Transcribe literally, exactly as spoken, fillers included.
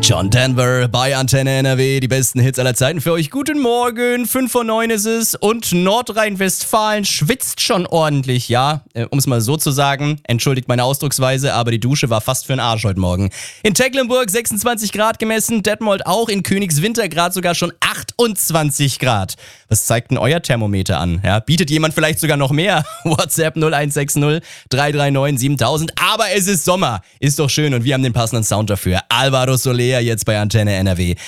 John Denver bei Antenne N R W, die besten Hits aller Zeiten für euch. Guten Morgen, fünf vor neun ist es und Nordrhein-Westfalen schwitzt schon ordentlich, ja, um es mal so zu sagen. Entschuldigt meine Ausdrucksweise, aber die Dusche war fast für den Arsch heute Morgen. In Tecklenburg sechsundzwanzig Grad gemessen, Detmold auch, in Königswintergrad sogar schon achtundzwanzig Grad. Was zeigt denn euer Thermometer an? Ja, bietet jemand vielleicht sogar noch mehr? WhatsApp null eins sechs null drei drei neun siebentausend. Aber es ist Sommer, ist doch schön und wir haben den passenden Sound dafür. Alvaro Soler jetzt bei Antenne N R W.